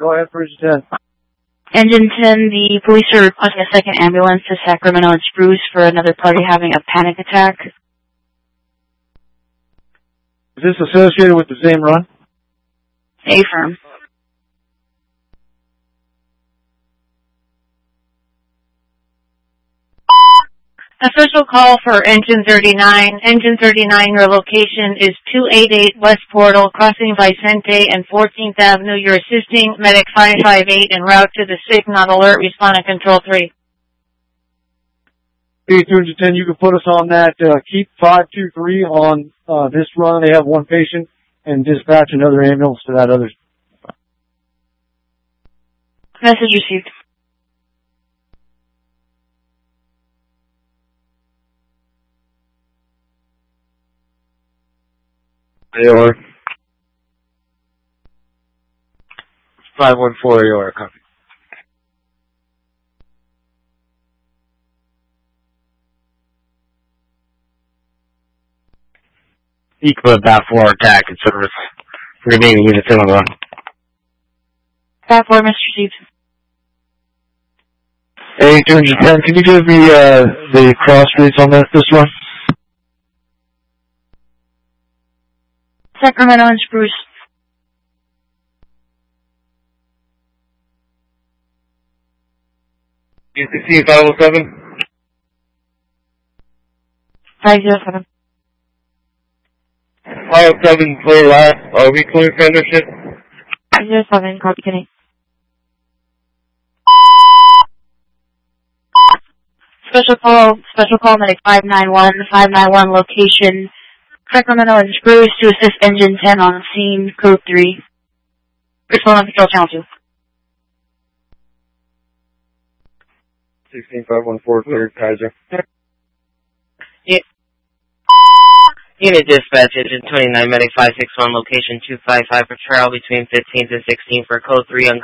Go ahead, Bridge 10. Engine 10, the police are requesting a second ambulance to Sacramento and Spruce for another party having a panic attack. Is this associated with the same run? Affirm. Official call for Engine 39. Engine 39, your location is 288 West Portal, crossing Vicente and 14th Avenue. You're assisting Medic 558 en route to the SIG, not alert, respond to Control 3. P210, you can put us on that. Keep 523 on this run. They have one patient, and dispatch another ambulance to that other. Message received. AOR. 514 AOR, copy. Equal BAT 4 attack and service. Remaining units in on the run. BAT 4, message received. Hey, 210, can you give me the cross streets on this one? Sacramento and Spruce. U16 507? 507. 507, clear last. Are we clear for undership? 507, copy, Kenny. Special call, medic 591 location, Sacramento and Spruce to assist engine 10 on scene, code 3. Respond on control channel 2. 16514, clear, Kaiser. Unit dispatch, engine 29, medic 561, location 255 for trial between 15th and 16th for code 3 on